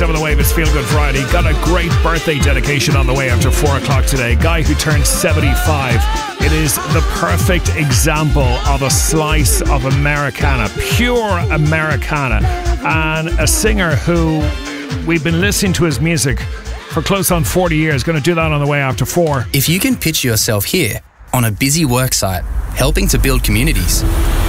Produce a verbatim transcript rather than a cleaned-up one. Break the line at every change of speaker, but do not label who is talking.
seven the Wave. It's Feel Good Friday. Got a great birthday dedication on the way after four o'clock today. Guy who turned seventy-five. It is the perfect example of a slice of Americana, pure Americana, and a singer who we've been listening to his music for close on forty years. Going to do that on the way after four.
If you can picture yourself here on a busy worksite, helping to build communities,